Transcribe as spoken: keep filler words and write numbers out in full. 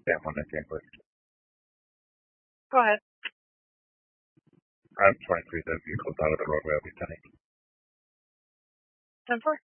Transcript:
Sam one nineteen, please. Go ahead. I'm twenty-three, the vehicle's out of the roadway, I'll be ten eight. ten four.